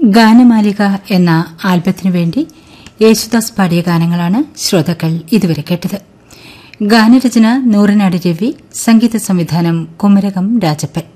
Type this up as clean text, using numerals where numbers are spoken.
ഗാനമാലിക എന്ന ആൽബത്തിനു വേണ്ടി യേശുദാസ് പാടിയ ഗാനങ്ങളാണ് ശ്രോതാക്കൾ ഇതുവരെ കേട്ടത്. ഗാനരചന നൂറനാട് രവി, സംഗീത സംവിധാനം കുമരകം രാജപ്പൻ.